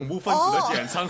恐怖分子的简称。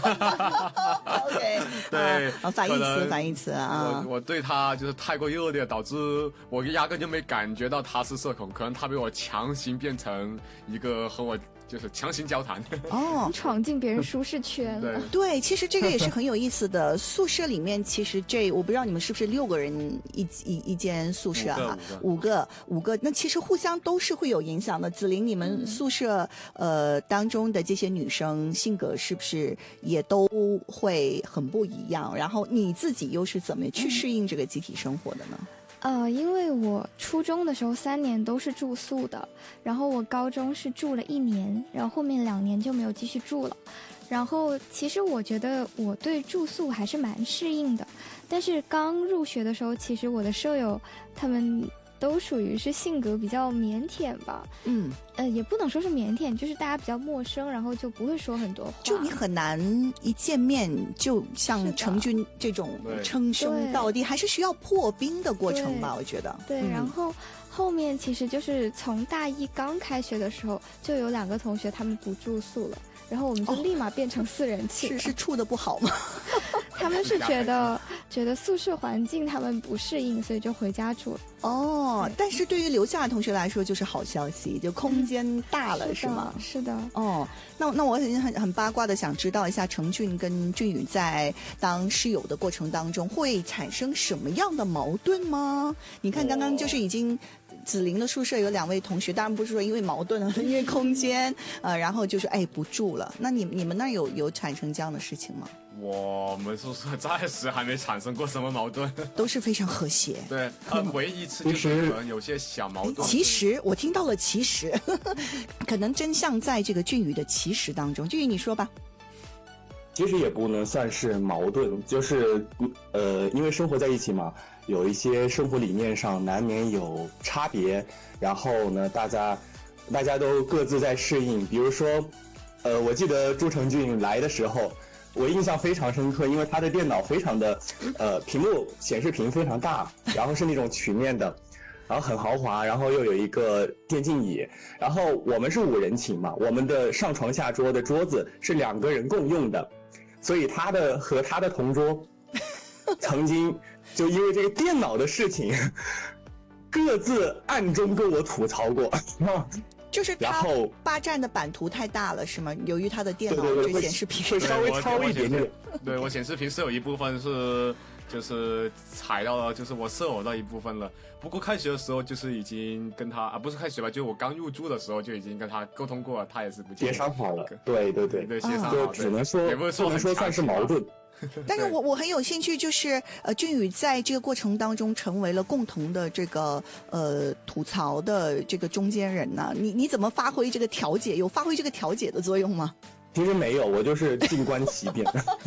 OK， 对， 反义词啊。 我对他就是太过热烈，导致我压根就没感觉到他是社恐，可能他被我强行变成一个和我就是强行交谈。 闯进别人舒适圈。 对，其实这个也是很有意思的。宿舍里面其实我不知道你们是不是6个人一间宿舍哈，5个，那其实互相都是会有影响的。子玲，你们宿舍当中的这些女生性格是不是也都会很不一样？然后你自己又是怎么去适应这个集体生活的呢？ 因为我初中的时候3年都是住宿的，然后我高中是住了1年，然后后面2年就没有继续住了。然后其实我觉得我对住宿还是蛮适应的，但是刚入学的时候，其实我的舍友他们都属于是性格比较腼腆吧，也不能说是腼腆，就是大家比较陌生，然后就不会说很多话， 就你很难一见面就像成军这种称兄道弟，还是需要破冰的过程吧，我觉得。 对，然后后面其实就是从大一刚开学的时候，就有2个同学他们不住宿了，然后我们就立马变成4人寝。 是处的不好吗？ 他们是觉得宿舍环境他们不适应，所以就回家住了。 但是对于留下的同学来说就是好消息，就空间大了，是吗？ 是的。 那我很八卦的想知道一下，成俊跟俊宇在当室友的过程当中会产生什么样的矛盾吗？你看刚刚就是已经子玲的宿舍有2位同学，当然不是说因为矛盾了，因为空间然后就是不住了。那你们那有产生这样的事情吗？ 我们宿舍暂时还没产生过什么矛盾， 都是非常和谐。 对，唯一一次就是可能有些小矛盾。 其实我听到了，其实可能真相在这个俊宇的其实当中。俊宇，你说吧。 其实也不能算是矛盾，就是因为生活在一起嘛，有一些生活理念上难免有差别，然后呢，大家都各自在适应。比如说，我记得朱成俊来的时候，我印象非常深刻，因为他的电脑非常的屏幕显示屏非常大，然后是那种曲面的，然后很豪华，然后又有一个电竞椅，然后我们是5人寝嘛，我们的上床下桌的桌子是2个人共用的，所以他的同桌曾经就因为这个电脑的事情各自暗中跟我吐槽过。 就是他霸占的版图太大了，是吗？由于他的电脑这显示屏会稍微超一点点。 对，我显示屏是有一部分是就是踩到了就是我舍友的一部分了。不过开学的时候就是已经跟他不是开学吧，就我刚入住的时候就已经跟他沟通过了，他也是不协商好了。对， 协商好， 就只能说也不能说算是矛盾。 但是我很有兴趣，就是俊宇在这个过程当中成为了共同的这个吐槽的这个中间人呢，你怎么发挥这个调解？有发挥这个调解的作用吗？ 其实没有，我就是静观其变。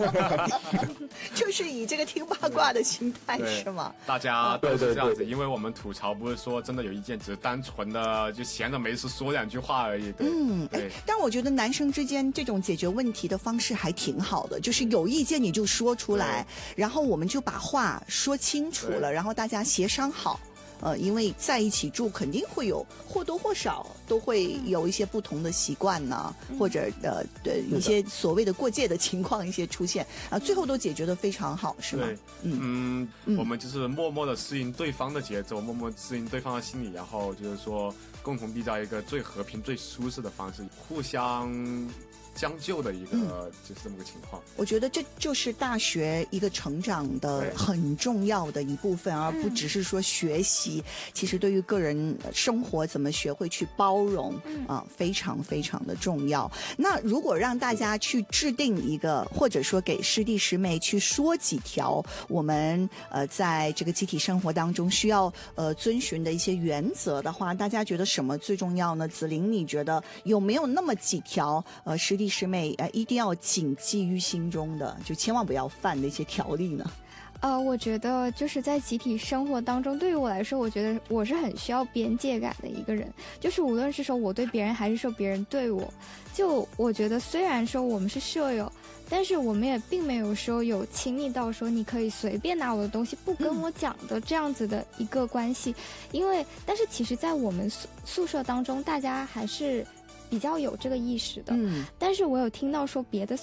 就是以这个听八卦的心态是吗？ 大家都是这样子，因为我们吐槽不是说真的有意见，只是单纯的就闲着没事说2句话而已。对。 但我觉得男生之间这种解决问题的方式还挺好的，就是有意见你就说出来，然后我们就把话说清楚了，然后大家协商好。因为在一起住肯定会有或多或少都会有一些不同的习惯呢，或者一些所谓的过界的情况一些出现最后都解决得非常好，是吗？ 我们就是默默的适应对方的节奏，默默适应对方的心理，然后就是说共同缔造一个最和平最舒适的方式，互相将就的一个就是这么个情况。 我觉得这就是大学一个成长的很重要的一部分，而不只是说学习，其实对于个人生活怎么学会去包容非常非常的重要。那如果让大家去制定一个，或者说给师弟师妹去说几条我们在这个集体生活当中需要遵循的一些原则的话，大家觉得什么最重要呢？子玲，你觉得有没有那么几条师弟师妹一定要谨记于心中的，就千万不要犯的一些条例呢？ 我觉得就是在集体生活当中，对于我来说，我觉得我是很需要边界感的一个人，就是无论是说我对别人还是说别人对我，就我觉得虽然说我们是舍友，但是我们也并没有说有亲密到说你可以随便拿我的东西不跟我讲的这样子的一个关系，但是其实在我们宿舍当中，大家还是比较有这个意识的。 嗯， 但是我有听到说别的